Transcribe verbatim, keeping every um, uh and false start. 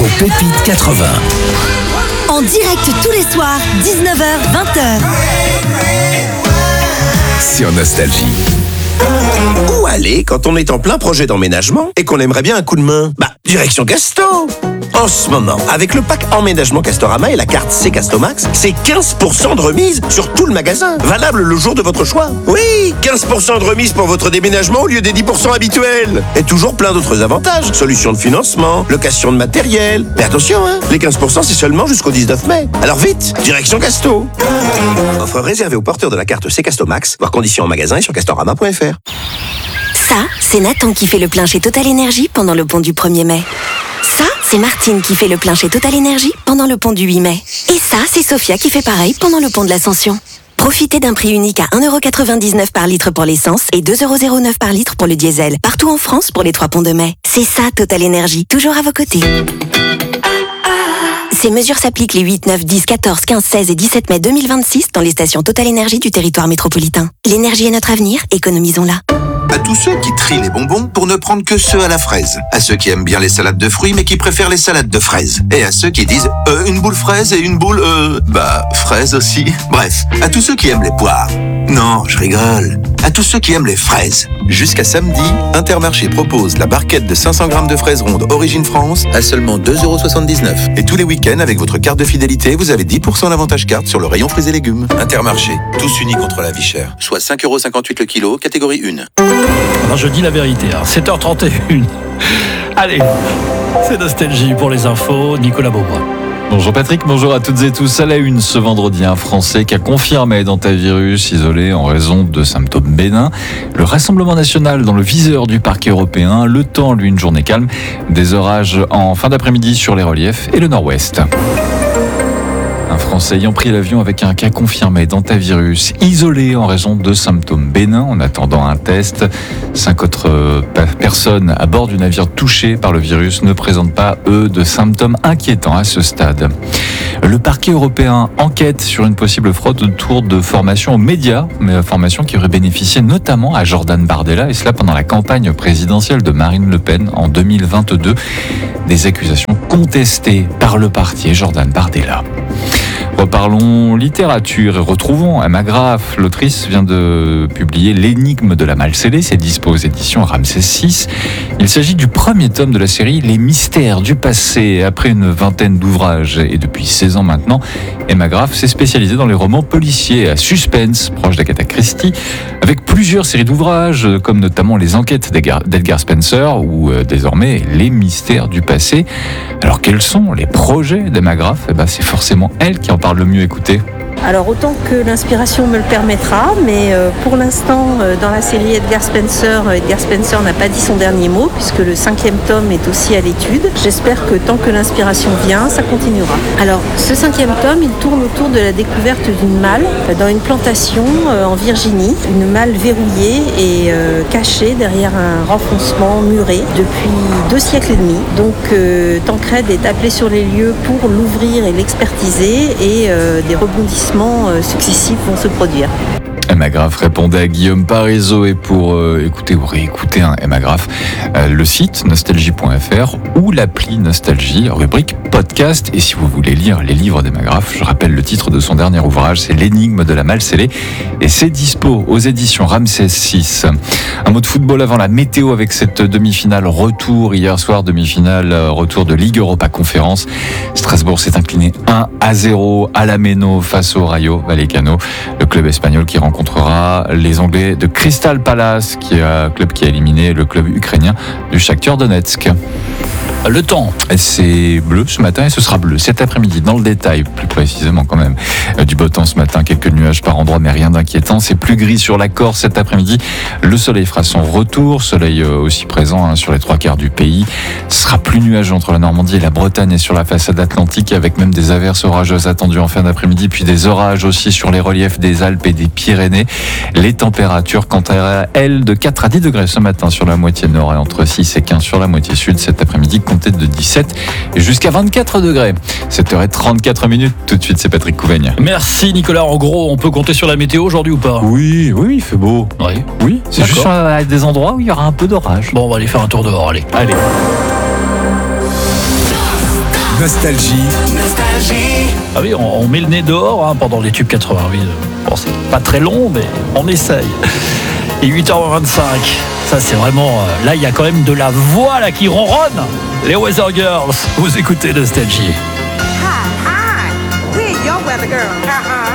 Pépites quatre-vingts. En direct tous les soirs, dix-neuf heures vingt heures. Sur Nostalgie. Où aller quand on est en plein projet d'emménagement et qu'on aimerait bien un coup de main? Bah, direction Casto. En ce moment, avec le pack emménagement Castorama et la carte C Castomax, c'est quinze pour cent de remise sur tout le magasin. Valable le jour de votre choix. Oui, quinze pour cent de remise pour votre déménagement au lieu des dix pour cent habituels. Et toujours plein d'autres avantages. Solutions de financement, location de matériel. Mais attention, hein, les quinze pour cent c'est seulement jusqu'au dix-neuf mai. Alors vite, direction Casto. Offre réservée aux porteurs de la carte C Castomax. Voir conditions en magasin et sur castorama point f r. Ça, c'est Nathan qui fait le plein chez Total Energy pendant le pont du premier mai. Ça, c'est Martine qui fait le plein chez Total Energy pendant le pont du huit mai. Et ça, c'est Sophia qui fait pareil pendant le pont de l'Ascension. Profitez d'un prix unique à un euro quatre-vingt-dix-neuf par litre pour l'essence et deux euros zéro neuf par litre pour le diesel. Partout en France pour les trois ponts de mai. C'est ça, Total Energy, toujours à vos côtés. Ces mesures s'appliquent les huit, neuf, dix, quatorze, quinze, seize et dix-sept mai deux mille vingt-six dans les stations Total Energy du territoire métropolitain. L'énergie est notre avenir, économisons-la. À tous ceux qui trient les bonbons pour ne prendre que ceux à la fraise. À ceux qui aiment bien les salades de fruits mais qui préfèrent les salades de fraises. Et à ceux qui disent euh, une boule fraise et une boule euh... bah, fraise aussi. Bref, à tous ceux qui aiment les poires. Non, je rigole. À tous ceux qui aiment les fraises. Jusqu'à samedi, Intermarché propose la barquette de cinq cents grammes de fraises rondes Origine France à seulement deux euros soixante-dix-neuf. Et tous les week-ends, avec votre carte de fidélité, vous avez dix pour cent d'avantage carte sur le rayon fruits et légumes. Intermarché, tous unis contre la vie chère. Soit cinq euros cinquante-huit le kilo, catégorie un. Alors je dis la vérité, hein. sept heures trente et un. Allez, c'est Nostalgie pour les infos, Nicolas Beaubois. Bonjour Patrick, bonjour à toutes et tous. À la une ce vendredi, un Français qui a confirmé d'antivirus isolé en raison de symptômes bénins. Le Rassemblement national dans le viseur du parquet européen. Le temps, lui, une journée calme. Des orages en fin d'après-midi sur les reliefs et le nord-ouest. Un Français ayant pris l'avion avec un cas confirmé d'antivirus, isolé en raison de symptômes bénins en attendant un test. Cinq autres personnes à bord du navire touché par le virus ne présentent pas, eux, de symptômes inquiétants à ce stade. Le parquet européen enquête sur une possible fraude autour de formations aux médias, mais formation qui aurait bénéficié notamment à Jordan Bardella, et cela pendant la campagne présidentielle de Marine Le Pen en deux mille vingt-deux. Des accusations contestées par le parti et Jordan Bardella. Reparlons littérature et retrouvons Emma Graff. L'autrice vient de publier L'énigme de la malle scellée. C'est dispo aux éditions Ramsès six. Il s'agit du premier tome de la série Les mystères du passé. Après une vingtaine d'ouvrages et depuis seize ans maintenant, Emma Graff s'est spécialisée dans les romans policiers à suspense, proches d'Agatha Christie, avec plusieurs séries d'ouvrages, comme notamment Les enquêtes d'Edgar Spencer ou euh, désormais Les mystères du passé. Alors quels sont les projets d'Emma Graff? Eh ben, c'est forcément elle qui en parle le mieux. Écoutez. Alors autant que l'inspiration me le permettra, mais euh, pour l'instant euh, dans la série Edgar Spencer, euh, Edgar Spencer n'a pas dit son dernier mot puisque le cinquième tome est aussi à l'étude. J'espère que tant que l'inspiration vient, ça continuera. Alors ce cinquième tome, il tourne autour de la découverte d'une malle euh, dans une plantation euh, en Virginie, une malle verrouillée et euh, cachée derrière un renfoncement muré depuis deux siècles et demi. Donc euh, Tancred est appelé sur les lieux pour l'ouvrir et l'expertiser et euh, des rebondissements successifs vont se produire. Emma Graff répondait à Guillaume Parisot, et pour euh, écouter ou réécouter hein, Emma Graff, euh, le site nostalgie point f r ou l'appli Nostalgie, rubrique podcast. Et si vous voulez lire les livres d'Emma Graff, je rappelle le titre de son dernier ouvrage, c'est L'énigme de la malle scellée, et c'est dispo aux éditions Ramsès six. Un mot de football avant la météo avec cette demi-finale retour hier soir, demi-finale retour de Ligue Europa Conférence. Strasbourg s'est incliné un à zéro à la Méno face au Rayo Vallecano, le club espagnol qui rencontrera les Anglais de Crystal Palace, qui est un club qui a éliminé le club ukrainien du Shakhtar Donetsk. Le temps. Et c'est bleu ce matin et ce sera bleu cet après-midi. Dans le détail, plus précisément quand même. Euh, du beau temps ce matin, quelques nuages par endroits, mais rien d'inquiétant. C'est plus gris sur la Corse cet après-midi. Le soleil fera son retour. Soleil euh, aussi présent hein, sur les trois quarts du pays. Ce sera plus nuageux entre la Normandie et la Bretagne et sur la façade atlantique, avec même des averses orageuses attendues en fin d'après-midi, puis des orages aussi sur les reliefs des Alpes et des Pyrénées. Les températures, quant à elles, de quatre à dix degrés ce matin sur la moitié nord et entre six et quinze sur la moitié sud. Cet après-midi, comptez de dix-sept et jusqu'à vingt-quatre degrés. sept heures trente-quatre minutes. Tout de suite, c'est Patrick Couvaigne. Merci Nicolas. En gros, on peut compter sur la météo aujourd'hui ou pas? Oui, oui, il fait beau. Oui, oui. C'est D'accord. juste à des endroits où il y aura un peu d'orage. Bon, on va aller faire un tour dehors. Allez. Allez. Nostalgie. Ah oui, on, on met le nez dehors hein, pendant les tubes quatre-vingts. Oui. Bon, c'est pas très long, mais on essaye. Et huit heures vingt-cinq, ça c'est vraiment... Euh, là, il y a quand même de la voix là qui ronronne. Les Weather Girls, vous écoutez Nostalgie. Hi, hi, we're your weather girls.